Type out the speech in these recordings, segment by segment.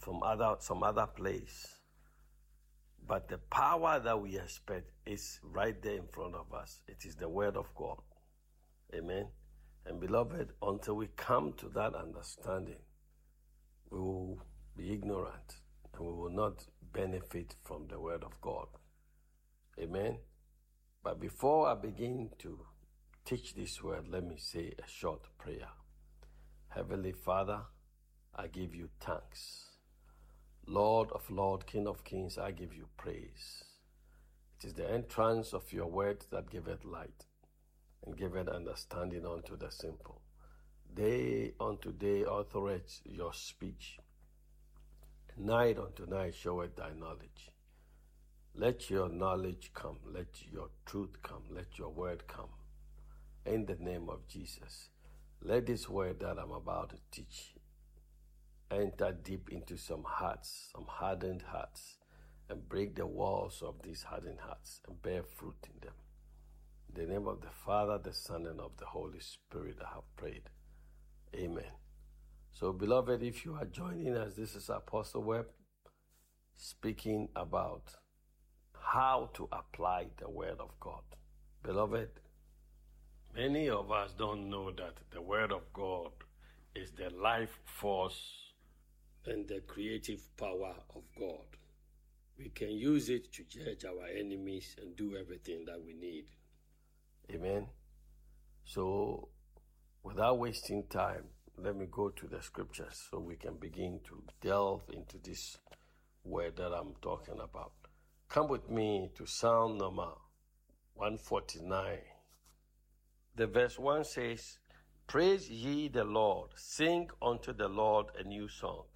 from some other place. But the power that we expect is right there in front of us. It is the word of God. Amen. And beloved, until we come to that understanding, we will be ignorant and we will not benefit from the word of God. Amen. But before I begin to teach this word, let me say a short prayer. Heavenly Father, I give you thanks. Lord of Lords, King of Kings, I give you praise. It is the entrance of your word that giveth light and giveth understanding unto the simple. Day unto day authoreth your speech. Night unto night showeth thy knowledge. Let your knowledge come. Let your truth come. Let your word come. In the name of Jesus. Let this word that I'm about to teach enter deep into some hearts, some hardened hearts, and break the walls of these hardened hearts and bear fruit in them. In the name of the Father, the Son, and of the Holy Spirit, I have prayed. Amen. So, beloved, if you are joining us, this is Apostle Webb speaking about how to apply the Word of God. Beloved, many of us don't know that the Word of God is the life force and the creative power of God. We can use it to judge our enemies and do everything that we need. Amen. So, without wasting time, let me go to the scriptures so we can begin to delve into this word that I'm talking about. Come with me to Psalm number 149. The verse 1 says, Praise ye the Lord, sing unto the Lord a new song,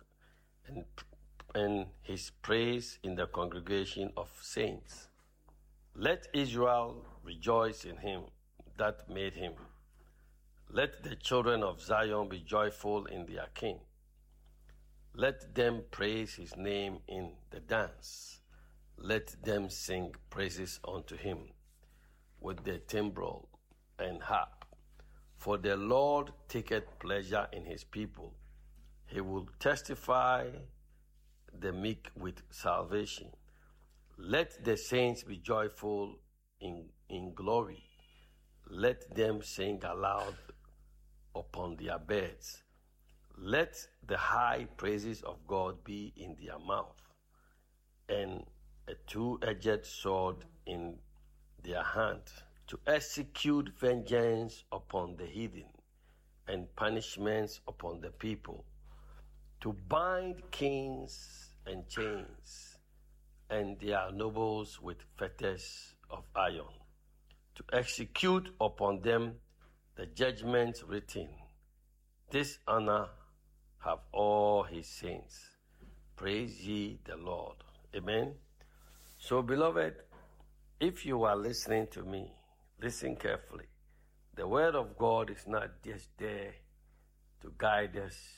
and his praise in the congregation of saints. Let Israel rejoice in him that made him. Let the children of Zion be joyful in their king. Let them praise his name in the dance. Let them sing praises unto him with the timbrel and harp. For the Lord taketh pleasure in his people. He will testify the meek with salvation. Let the saints be joyful in glory. Let them sing aloud upon their beds. Let the high praises of God be in their mouth, and a two-edged sword in their hand, to execute vengeance upon the heathen and punishments upon the people, to bind kings and chains and their nobles with fetters of iron, to execute upon them the judgments written. This honor have all his saints. Praise ye the Lord. Amen. So, beloved, if you are listening to me, listen carefully. The word of God is not just there to guide us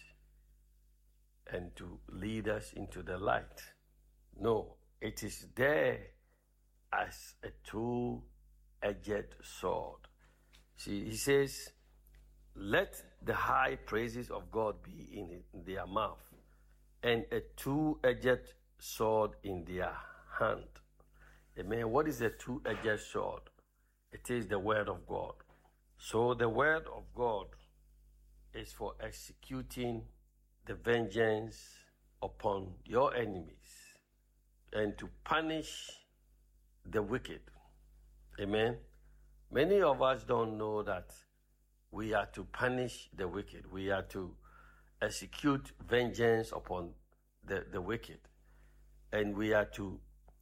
and to lead us into the light. No, it is there as a two-edged sword. See, he says, let the high praises of God be in their mouth, and a two-edged sword in their hand. Amen. What is a two-edged sword? It is the word of God. So the word of God is for executing the vengeance upon your enemies and to punish the wicked. Amen. Many of us don't know that we are to punish the wicked. We are to execute vengeance upon the wicked. And we are to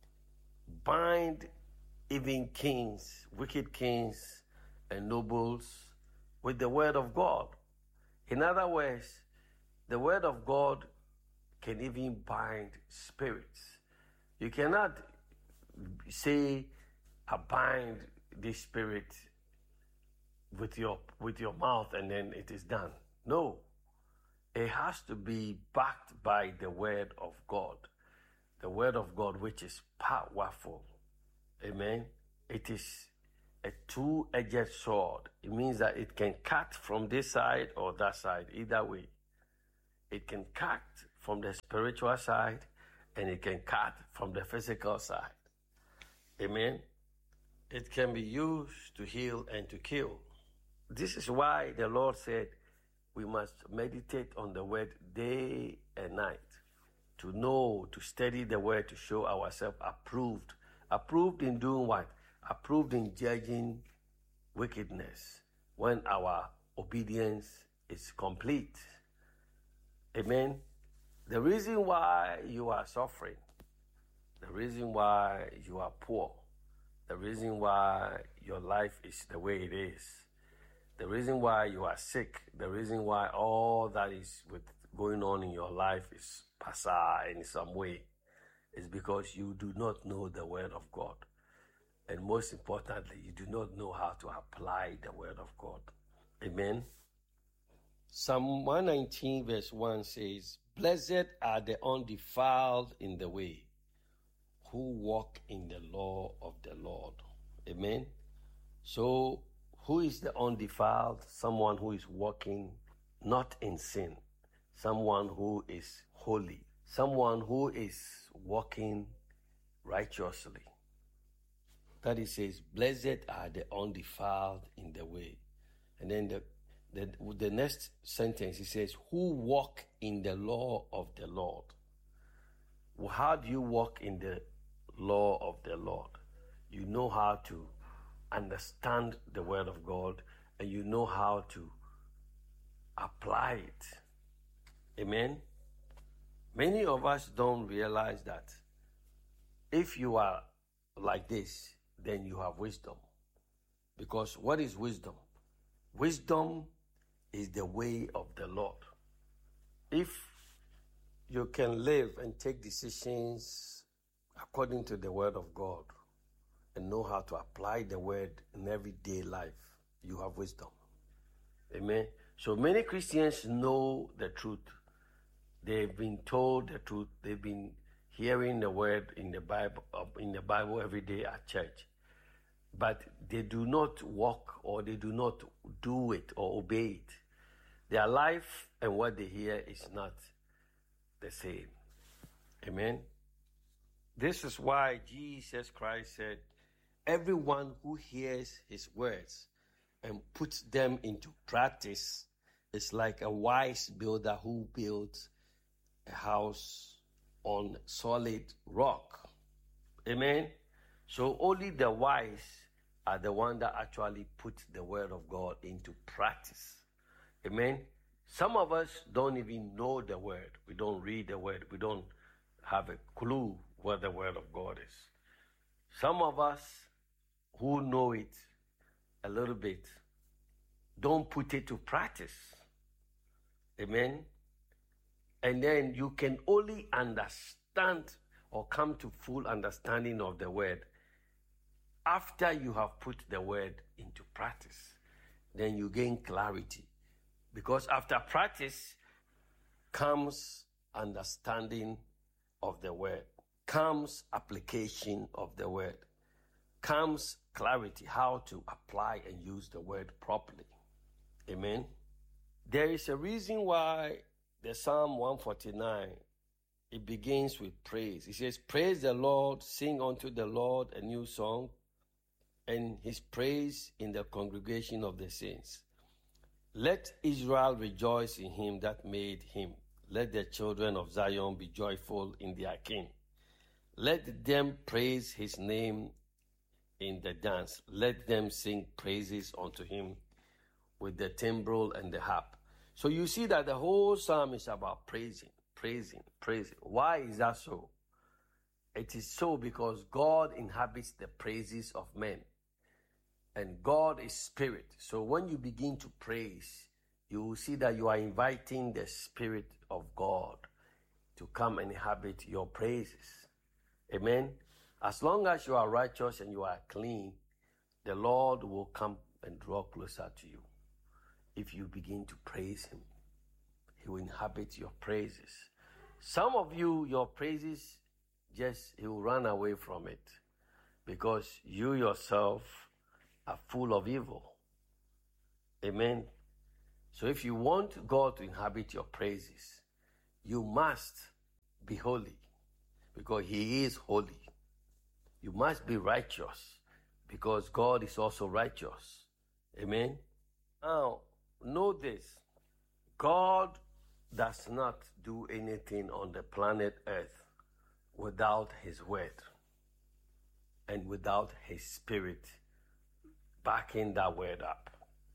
bind even kings, wicked kings and nobles with the word of God. In other words, the word of God can even bind spirits. You cannot say, I bind this spirit with your mouth and then it is done. No. It has to be backed by the word of God. The word of God, which is powerful. Amen. It is a two-edged sword. It means that it can cut from this side or that side, either way. It can cut from the spiritual side, and it can cut from the physical side. Amen. It can be used to heal and to kill. This is why the Lord said we must meditate on the word day and night, to know, to study the word, to show ourselves approved. Approved in doing what? Approved in judging wickedness when our obedience is complete. Amen. The reason why you are suffering, the reason why you are poor, the reason why your life is the way it is, the reason why you are sick, the reason why all that is going on in your life is pasa in some way, is because you do not know the word of God. And most importantly, you do not know how to apply the word of God. Amen. Psalm 119 verse 1 says, "Blessed are the undefiled in the way, who walk in the law of the Lord." Amen. So, who is the undefiled? Someone who is walking not in sin. Someone who is holy. Someone who is walking righteously. That it says, "Blessed are the undefiled in the way." And then the next sentence, it says, "Who walk in the law of the Lord." How do you walk in the law of the Lord? You know how to understand the word of God, and you know how to apply it. Amen. Many of us don't realize that if you are like this, then you have wisdom. Because what is wisdom? Wisdom is the way of the Lord. If you can live and take decisions according to the word of God and know how to apply the word in everyday life, you have wisdom. Amen. So many Christians know the truth. They've been told the truth. They've been hearing the word in the Bible every day at church. But they do not walk, or they do not do it or obey it. Their life and what they hear is not the same. Amen. This is why Jesus Christ said, "Everyone who hears his words and puts them into practice is like a wise builder who builds a house on solid rock." Amen. So only the wise are the ones that actually put the word of God into practice. Amen. Some of us don't even know the word. We don't read the word. We don't have a clue what the word of God is. Some of us who know it a little bit don't put it to practice. Amen. And then you can only understand or come to full understanding of the word after you have put the word into practice. Then you gain clarity. Because after practice comes understanding of the word, comes application of the word, comes clarity how to apply and use the word properly. Amen. There is a reason why the Psalm 149, it begins with praise. It says, "Praise the Lord, sing unto the Lord a new song, and his praise in the congregation of the saints. Let Israel rejoice in him that made him. Let the children of Zion be joyful in their king. Let them praise his name in the dance. Let them sing praises unto him with the timbrel and the harp." So you see that the whole psalm is about praising. Why is that so? It is so because God inhabits the praises of men. And God is spirit. So when you begin to praise, you will see that you are inviting the Spirit of God to come and inhabit your praises. Amen. As long as you are righteous and you are clean, the Lord will come and draw closer to you. If you begin to praise him, he will inhabit your praises. Some of you, your praises, he will run away from it because you yourself are full of evil. Amen. So if you want God to inhabit your praises, you must be holy because He is holy. You must be righteous because God is also righteous. Amen? Now, know this. God does not do anything on the planet Earth without His Word and without His Spirit backing that Word up.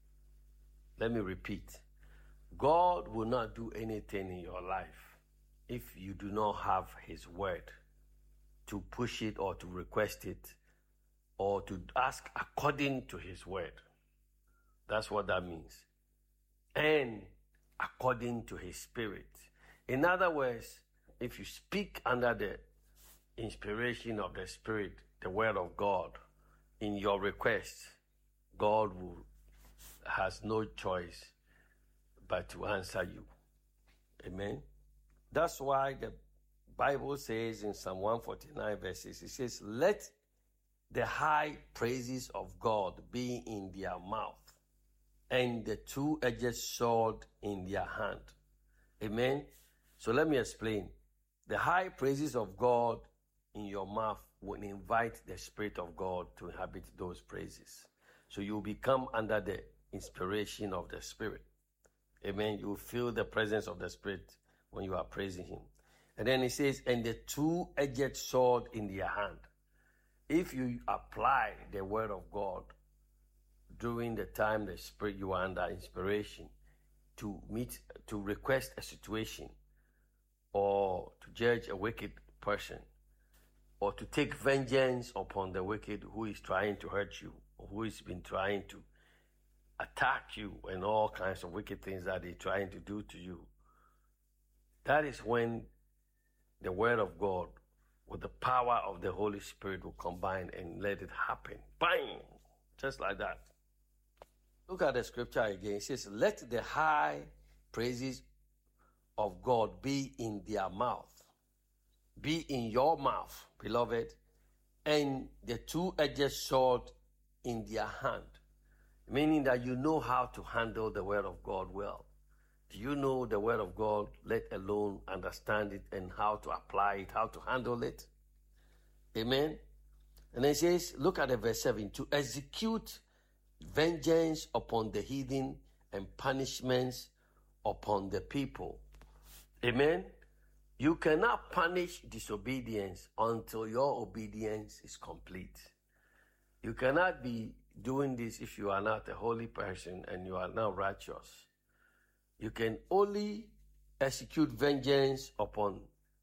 Let me repeat. God will not do anything in your life if you do not have His Word to push it or to request it or to ask according to His Word. That's what that means. And according to His Spirit. In other words, if you speak under the inspiration of the Spirit, the Word of God, in your request, God has no choice but to answer you. Amen. That's why the Bible says in Psalm 149 verses, it says, let the high praises of God be in their mouth and the two-edged sword in their hand. Amen. So let me explain. The high praises of God in your mouth will invite the Spirit of God to inhabit those praises. So you become under the inspiration of the Spirit. Amen. You feel the presence of the Spirit when you are praising Him. And then it says, and the two-edged sword in their hand. If you apply the Word of God during the time the Spirit you are under inspiration to request a situation or to judge a wicked person or to take vengeance upon the wicked who is trying to hurt you or who has been trying to attack you and all kinds of wicked things that they're trying to do to you. That is when the Word of God with the power of the Holy Spirit will combine and let it happen. Bang! Just like that. Look at the scripture again. It says, let the high praises of God be in their mouth. Be in your mouth, beloved, and the two-edged sword in their hand. Meaning that you know how to handle the Word of God well. Do you know the Word of God, let alone understand it and how to apply it, how to handle it? Amen? And it says, look at the verse 7, to execute vengeance upon the heathen and punishments upon the people. Amen? You cannot punish disobedience until your obedience is complete. You cannot be doing this if you are not a holy person and you are not righteous. You can only execute vengeance upon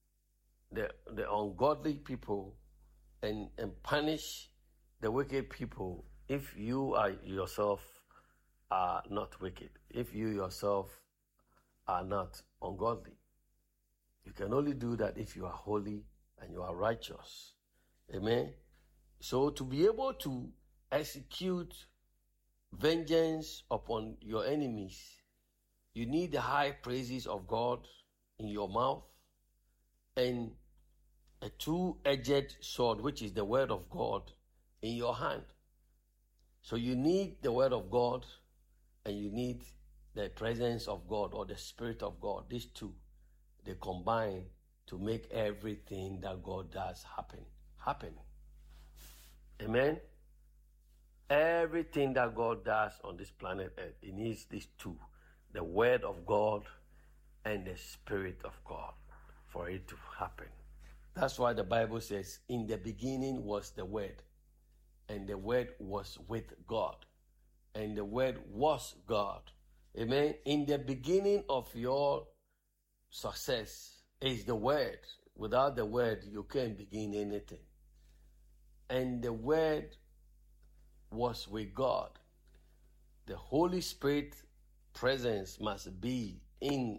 the ungodly people and punish the wicked people if you are yourself are not wicked, if you yourself are not ungodly. You can only do that if you are holy and you are righteous. Amen? So to be able to execute vengeance upon your enemies, you need the high praises of God in your mouth and a two-edged sword, which is the Word of God, in your hand. So you need the Word of God and you need the presence of God or the Spirit of God. These two, they combine to make everything that God does happen. Amen? Everything that God does on this planet Earth, it needs these two, the Word of God and the Spirit of God, for it to happen. That's why the Bible says, in the beginning was the Word, and the Word was with God, and the Word was God. Amen? In the beginning of your success is the Word. Without the Word, you can't begin anything. And the Word was with God. The Holy Spirit presence must be in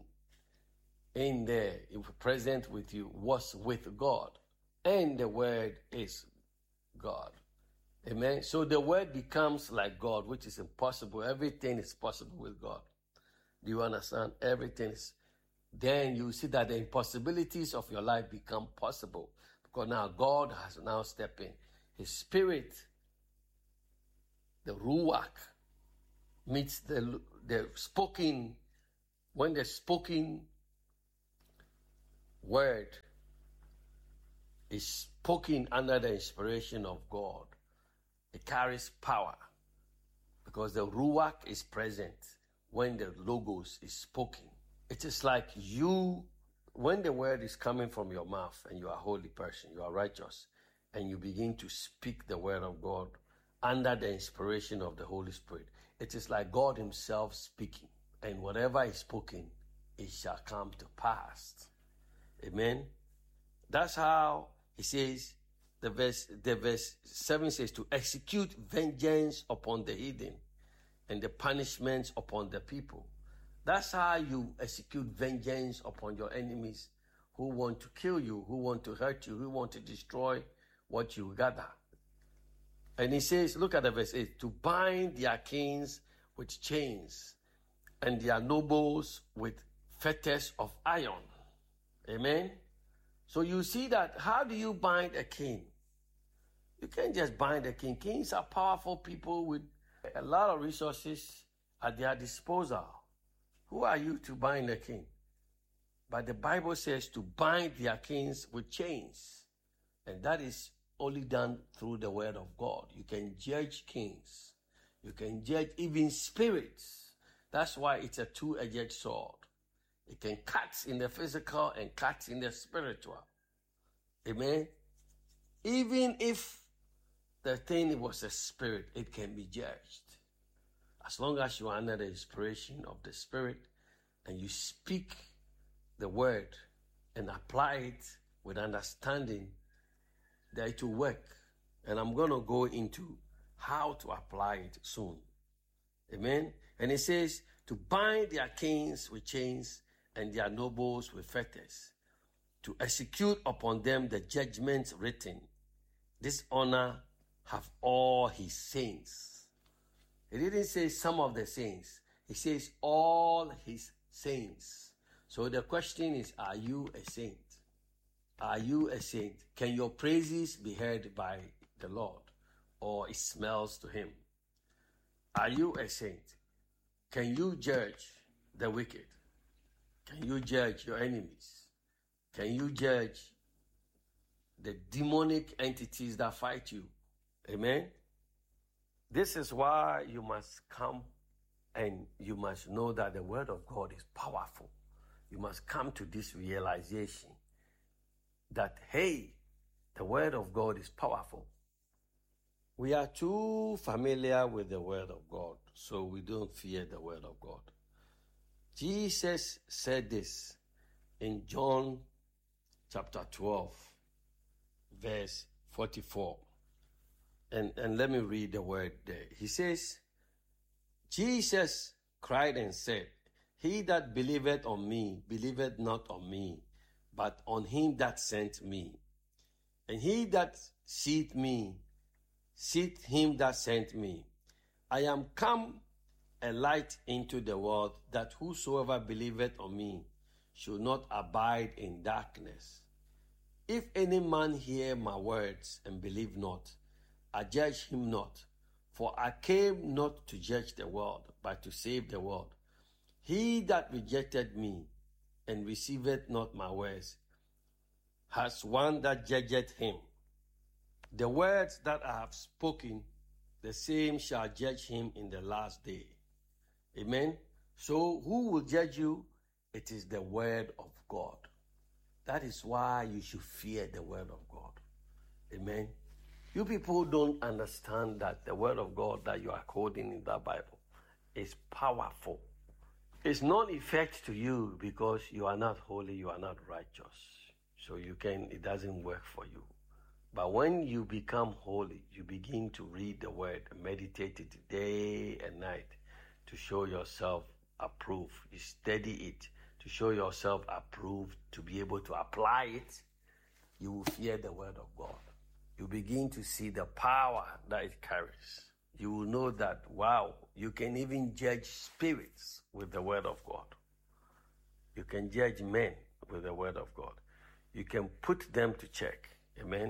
there, present with you, was with God. And the Word is God. Amen. So the Word becomes like God, which is impossible. Everything is possible with God. Do you understand? Everything is. Then you see that the impossibilities of your life become possible. Because now God has now stepped in. His Spirit, the Ruach, meets the spoken, when the spoken word is spoken under the inspiration of God, it carries power because the Ruach is present when the Logos is spoken. It is like when the word is coming from your mouth and you are a holy person, you are righteous, and you begin to speak the word of God under the inspiration of the Holy Spirit. It is like God himself speaking, and whatever is spoken, it shall come to pass. Amen. That's how he says, the verse 7 says, to execute vengeance upon the heathen and the punishments upon the people. That's how you execute vengeance upon your enemies who want to kill you, who want to hurt you, who want to destroy what you gather. And he says, look at the verse 8, to bind their kings with chains and their nobles with fetters of iron. Amen. So you see that, how do you bind a king? You can't just bind a king. Kings are powerful people with a lot of resources at their disposal. Who are you to bind a king? But the Bible says to bind their kings with chains. And that is only done through the word of God. You can judge kings. You can judge even spirits. That's why it's a two-edged sword. It can cut in the physical and cut in the spiritual. Amen. Even if the thing was a spirit, it can be judged. As long as you are under the inspiration of the Spirit and you speak the word and apply it with understanding, that it will work. And I'm going to go into how to apply it soon. Amen. And it says to bind their kings with chains and their nobles with fetters, to execute upon them the judgments written. This honor have all his saints. He didn't say some of the saints. He says all his saints. So the question is, are you a saint? Are you a saint? Can your praises be heard by the Lord, or it smells to him? Are you a saint? Can you judge the wicked? Can you judge your enemies? Can you judge the demonic entities that fight you? Amen? This is why you must come and you must know that the word of God is powerful. You must come to this realization that, hey, the word of God is powerful. We are too familiar with the word of God, so we don't fear the word of God. Jesus said this in John chapter 12, verse 44. And let me read the word there. He says, Jesus cried and said, he that believeth on me, believeth not on me, but on him that sent me. And he that seeth me, seeth him that sent me. I am come a light into the world, that whosoever believeth on me should not abide in darkness. If any man hear my words and believe not, I judge him not, for I came not to judge the world, but to save the world. He that rejected me and receiveth not my words has one that judgeth him. The words that I have spoken, the same shall judge him in the last day. Amen. So who will judge you? It is the word of God. That is why you should fear the word of God. Amen. You people don't understand that the word of God that you are quoting in that Bible is powerful. It's not effect to you because you are not holy, you are not righteous. So it doesn't work for you. But when you become holy, you begin to read the word, meditate it day and night to show yourself approved. You study it to show yourself approved, to be able to apply it. You will fear the word of God. You begin to see the power that it carries. You will know that, wow, you can even judge spirits with the word of God. You can judge men with the word of God. You can put them to check. Amen.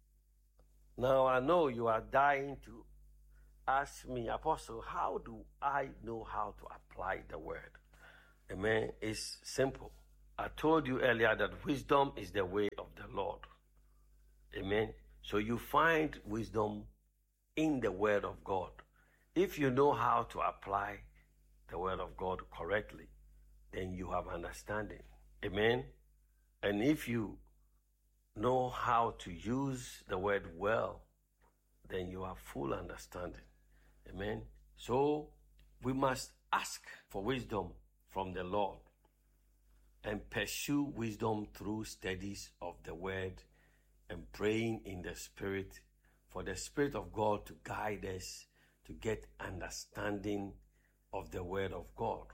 Now I know you are dying to ask me, Apostle, how do I know how to apply the word? Amen. It's simple. I told you earlier that wisdom is the way of the Lord. Amen. So you find wisdom in the Word of God. If you know how to apply the Word of God correctly, then you have understanding. Amen. And if you know how to use the Word well, then you have full understanding. Amen. So we must ask for wisdom from the Lord and pursue wisdom through studies of the Word and praying in the Spirit for the Spirit of God to guide us to get understanding of the Word of God.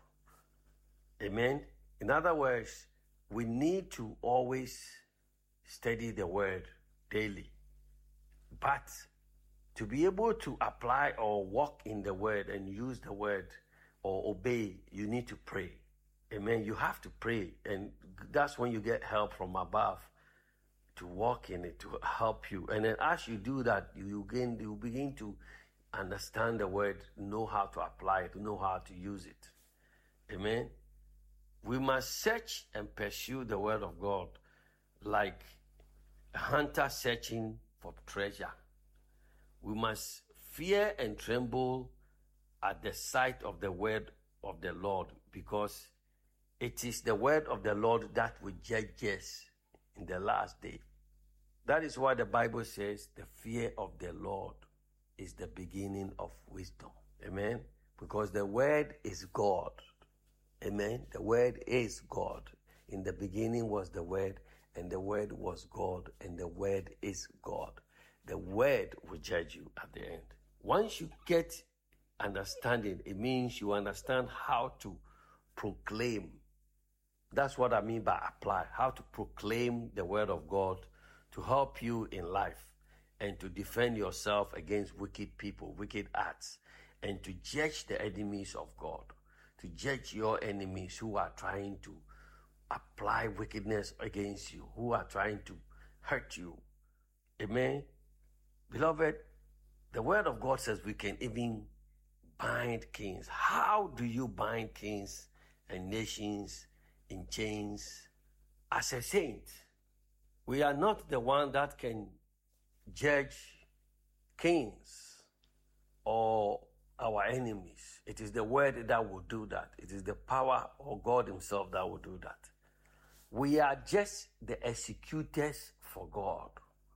Amen. In other words, we need to always study the Word daily. But to be able to apply or walk in the Word and use the Word or obey, you need to pray. Amen. You have to pray, and that's when you get help from above to walk in it, to help you. And then as you do that, you begin to understand the Word, know how to apply it, know how to use it. Amen. We must search and pursue the Word of God like a hunter searching for treasure. We must fear and tremble at the sight of the Word of the Lord, because it is the Word of the Lord that will judge us in the last day. That is why the Bible says the fear of the Lord is the beginning of wisdom. Amen. Because the Word is God. Amen. The Word is God. In the beginning was the Word, and the Word was God, and the Word is God. The Word will judge you at the end. Once you get understanding, it means you understand how to proclaim. That's what I mean by apply. How to proclaim the Word of God to help you in life and to defend yourself against wicked people, wicked acts, and to judge the enemies of God, to judge your enemies who are trying to apply wickedness against you, who are trying to hurt you. Amen. Beloved, the Word of God says we can even bind kings. How do you bind kings and nations in chains? As a saint, we are not the one that can judge kings or our enemies. It is the Word that will do that. It is the power of God Himself that will do that. We are just the executors for God.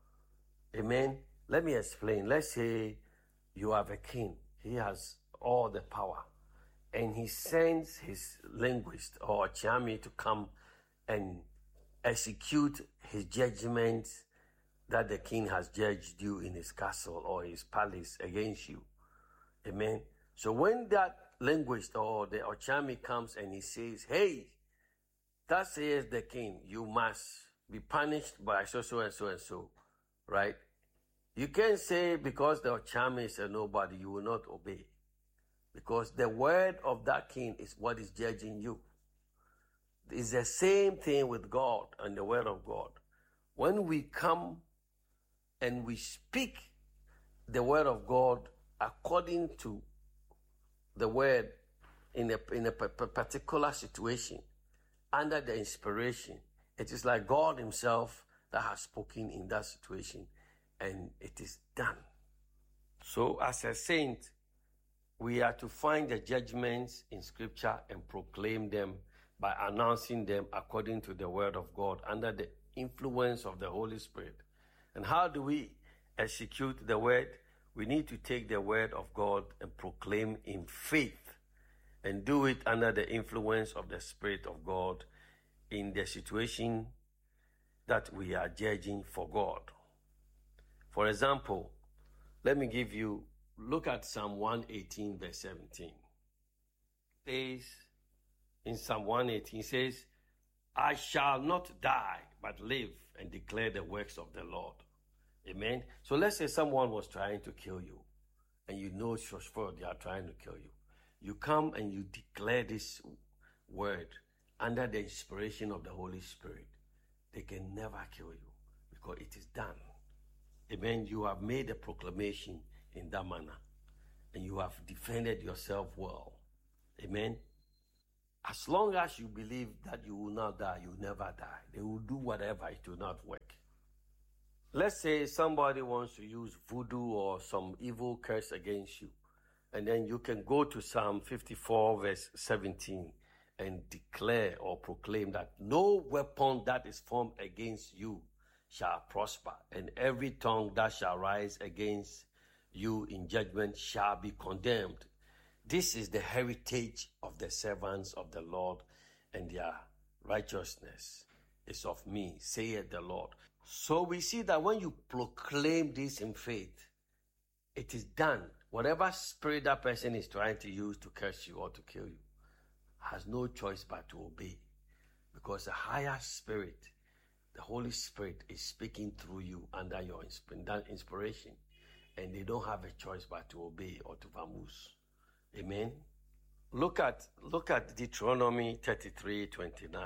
Amen. Let me explain. Let's say you have a king. He has all the power, and he sends his linguist or Chami to come and execute his judgments that the king has judged you in his castle or his palace against you. Amen. So when that linguist or the Ochami comes and he says, hey, that says the king, you must be punished by so and so and so, right? You can't say because the Ochami is a nobody, you will not obey. Because the word of that king is what is judging you. It's the same thing with God and the word of God. When we come and we speak the word of God according to the word in a particular situation, under the inspiration, it is like God Himself that has spoken in that situation, and it is done. So as a saint, we are to find the judgments in Scripture and proclaim them by announcing them according to the Word of God under the influence of the Holy Spirit. And how do we execute the Word? We need to take the Word of God and proclaim in faith and do it under the influence of the Spirit of God in the situation that we are judging for God. For example, let me give you, look at Psalm 118 verse 17. It says, in Psalm 118, it says, I shall not die, but live and declare the works of the Lord. Amen. So let's say someone was trying to kill you, and you know for they are trying to kill you. You come and you declare this word under the inspiration of the Holy Spirit. They can never kill you because it is done. Amen. You have made a proclamation in that manner, and you have defended yourself well. Amen. As long as you believe that you will not die, you will never die. They will do whatever, it will not work. Let's say somebody wants to use voodoo or some evil curse against you. And then you can go to Psalm 54 verse 17 and declare or proclaim that no weapon that is formed against you shall prosper, and every tongue that shall rise against you in judgment shall be condemned. This is the heritage of the servants of the Lord, and their righteousness is of me, saith the Lord. So we see that when you proclaim this in faith, it is done. Whatever spirit that person is trying to use to curse you or to kill you has no choice but to obey, because the higher spirit, the Holy Spirit, is speaking through you under your inspiration, and they don't have a choice but to obey or to vamoose. Amen. Look at Deuteronomy 33:29.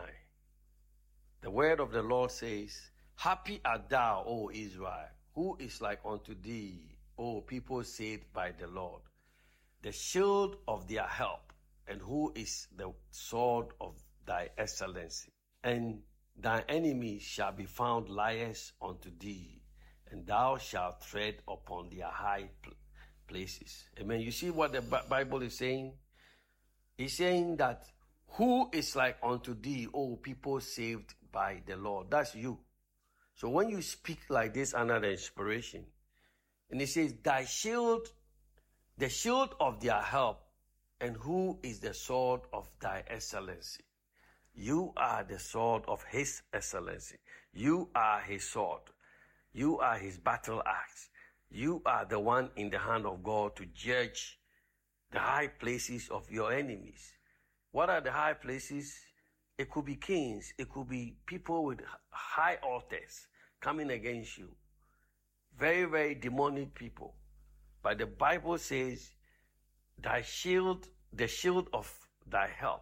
The word of the Lord says, "Happy art thou, O Israel, who is like unto thee, O people saved by the Lord, the shield of their help, and who is the sword of thy excellency. And thy enemies shall be found liars unto thee, and thou shalt tread upon their high places." Amen. You see what the Bible is saying? It's saying that who is like unto thee, O people saved by the Lord? That's you. So when you speak like this under the inspiration, and it says, thy shield, the shield of their help, and who is the sword of thy excellency? You are the sword of his excellency. You are his sword. You are his battle axe. You are the one in the hand of God to judge the high places of your enemies. What are the high places? It could be kings. It could be people with high altars coming against you. Very, very demonic people. But the Bible says, thy shield, the shield of thy help.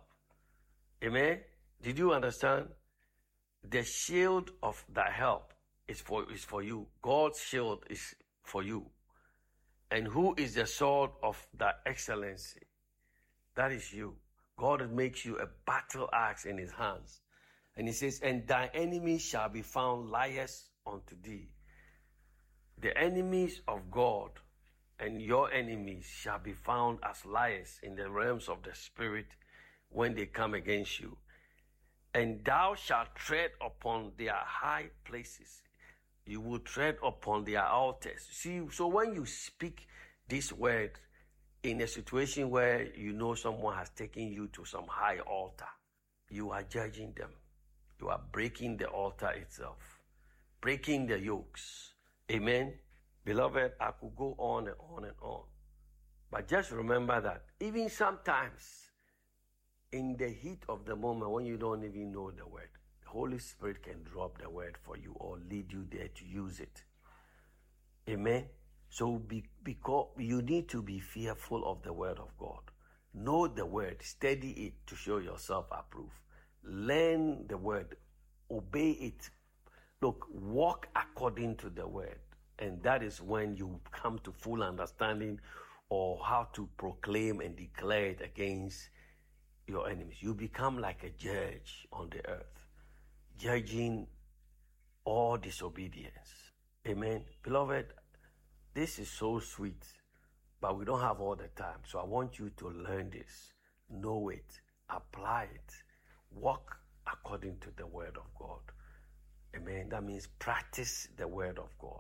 Amen? Did you understand? The shield of thy help is for you. God's shield is for you. And who is the sword of thy excellency? That is you. God makes you a battle axe in his hands. And he says, and thy enemies shall be found liars unto thee. The enemies of God and your enemies shall be found as liars in the realms of the spirit when they come against you. And thou shalt tread upon their high places. You will tread upon their altars. See, so when you speak this word in a situation where you know someone has taken you to some high altar, you are judging them. You are breaking the altar itself, breaking the yokes. Amen. Beloved, I could go on and on and on. But just remember that even sometimes in the heat of the moment when you don't even know the word, the Holy Spirit can drop the word for you or lead you there to use it. Amen. So because you need to be fearful of the word of God. Know the word, study it to show yourself approved. Learn the word, obey it. Look, walk according to the word. And that is when you come to full understanding of how to proclaim and declare it against your enemies. You become like a judge on the earth, judging all disobedience. Amen. Beloved, this is so sweet, but we don't have all the time. So I want you to learn this, know it, apply it, walk according to the word of God. Amen. That means practice the word of God.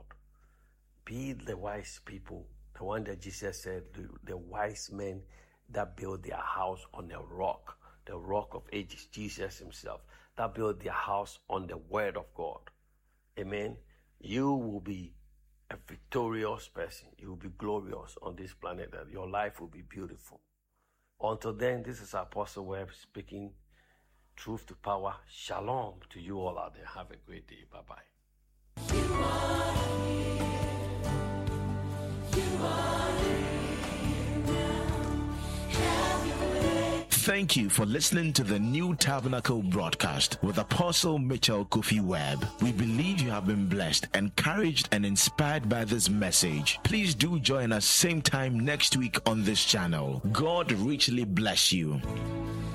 Be the wise people, the one that Jesus said, the wise men that build their house on the rock of ages, Jesus himself, that build their house on the word of God. Amen. You will be a victorious person. You will be glorious on this planet. That your life will be beautiful. Until then, this is Apostle Webb speaking truth to power. Shalom to you all out there. Have a great day. Bye-bye. You are here. You are Thank you for listening to the New Tabernacle broadcast with Apostle Mitchell Kofi Webb. We believe you have been blessed, encouraged, and inspired by this message. Please do join us same time next week on this channel. God richly bless you.